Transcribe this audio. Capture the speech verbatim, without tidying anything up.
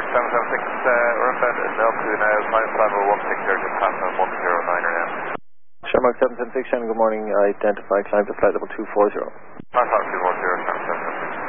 Shamrock seven seven six, uh, we're inbound at altitude now, climb level one six zero, just past on one zero nine now. Shamrock seven seven six, Shannon, good morning. I identify climb to flight level two four zero. Alpha